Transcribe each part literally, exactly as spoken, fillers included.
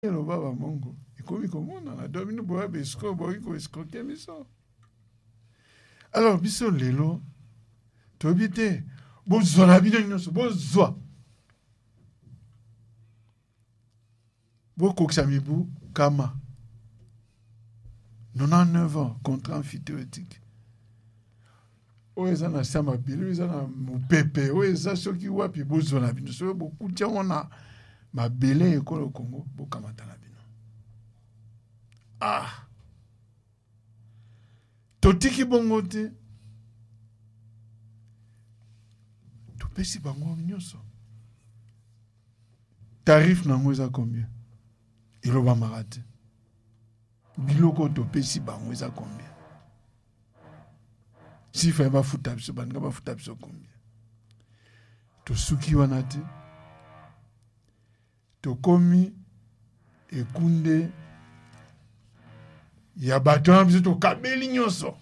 le baba mongo ikomi komona na domino boya besko boyi ko escroquer biso. Alors biso lelo tobite bozwa na bino nyonso bozwa bokokisa mibu kama quatre-vingt-dix-neuf ans contrat amphithéotique oyo eza na sama bili eza na mopepe oyo eza soki wapi bozwa na bino soki bokutia wana mabele ekolo Congo bokamata na bino. Ah totiki bongo te topesi bango nyonso. Tarif nango eza combien? Iloba marate biloko topesi bango eza combien? Si fa ba futa biso banga ba futa biso combien? Tosuki wana te tokomi ekunde ya bato na biso tokabeli nyonso.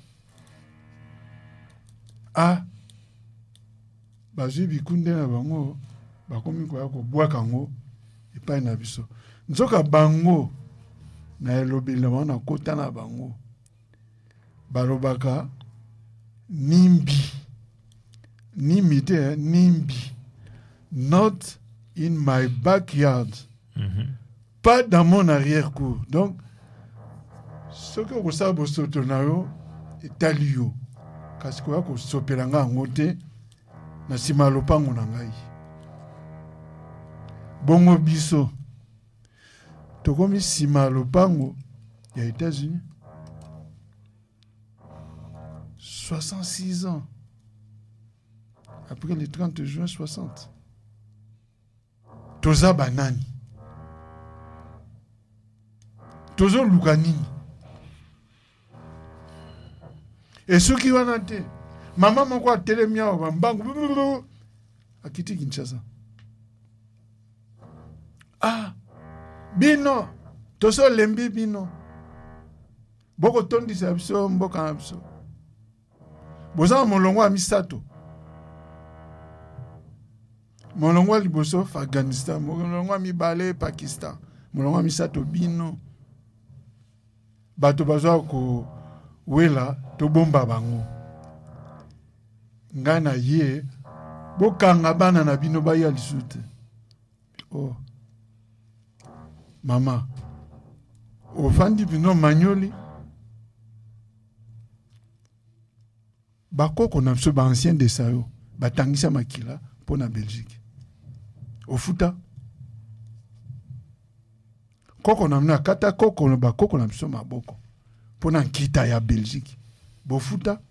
Ah bazwi bikunde na bango bakomi koya kobwaka ngo epai na biso nzoka bango na elobeli na bango na kota na bango balobaka nimbi nimbi te nimbi, not in my backyard, mm-hmm. Pas dans mon arrière-cour. Donc ce que vous savez bosoto na yo etali yo kasi koya kosopelanga yango te na nsima lopango na ngai. Bongo biso tokomi nsima lopango ya États-Unis soixante-six ans après le trente juin soixante. Toza banani tozo lukanini esuki wana te mama moko atelemi awa bambangu akiti Kinshasa. Ah bino tozo lembi bino boko tondisa biso mboka na biso boza molongo ya misato molongo ya liboso Afghanistan molongo ya mibale Pakistan molongo ya misato bino bato bazwa ko wela to bomba bango ngana ye bokanga bana na bino baya lisute. Oh mama ofandi bino manyoli bakoko na biso ba ancien de sayo batangisa makila pona Belgique ofuta koko na mna kata koko ba koko na biso maboko pona nkita ya Belgique bofuta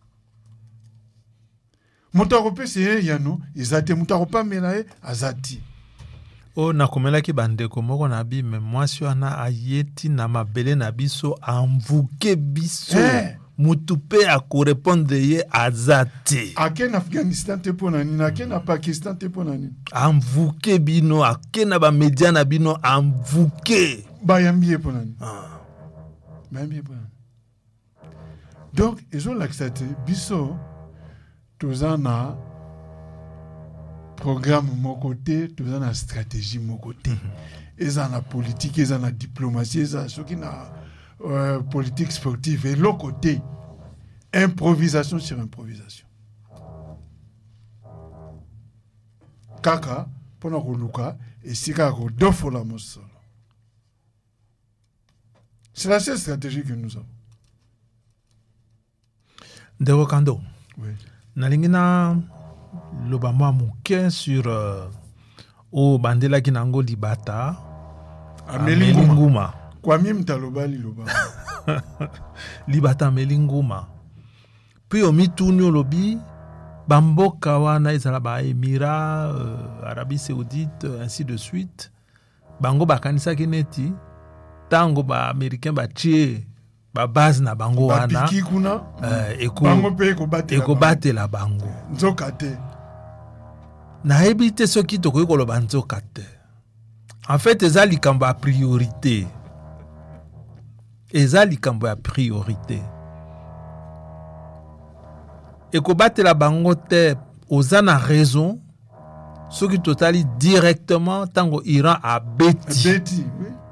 moto akopesi ye yano ezate moto akopamela ye azati. O nakomelaki bandeko moko na bi me mwasi wana ayeti na mabele na biso amvuke biso. Hey. Mutu pe akorepondre ye azate. Ake na Afghanistan te pona nini, ake na Pakistan te pona nini. Amvuke bino, ake na ba media na bino amvuke. Ba yambiye pona nini. Ah. Ba yambiye pona nini. Donc, ils ont l'accepté. Biso, toza na programme mon côté, toza na stratégie mon côté. Ils ont na politique, ils ont na diplomatie, ils ont ce qui na Euh, politique sportive et l'autre côté improvisation sur improvisation kaka pona koluka esika ko dofola mosolo. C'est la seule stratégie que nous avons. Ndeko Kando, oui. Nalingi na loba mwa muke sur uh, o bandela kinango libata Amelinguma. Kwa mimi mtaloba liloba libata Melinguma puis omituni olobi bamboka wana ezala ba Émirats, euh, Arabie Saoudite, ainsi de suite bango bakanisa kineti tango ba américain ba tie ba base na bango wana bapiki kuna euh, eko bango pe eko batela eko batela bango nzoka te na ebite soki tokoki koloba nzoka te. En fait eza likambo a priorité. Eza likambo ya priorité. Ekobatela bango te oza na raison soki totali directement tango Iran a beti. Beti, oui.